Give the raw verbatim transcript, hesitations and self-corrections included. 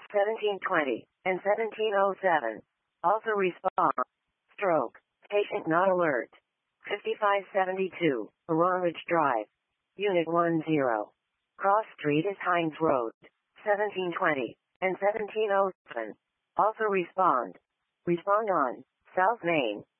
seventeen twenty, and seventeen oh seven. Also respond. Stroke. Patient not alert. fifty-five seventy-two, Aurora Ridge Drive. Unit one zero. Cross Street is Hines Road. seventeen twenty, and seventeen oh seven. Also respond. Respond on South Main.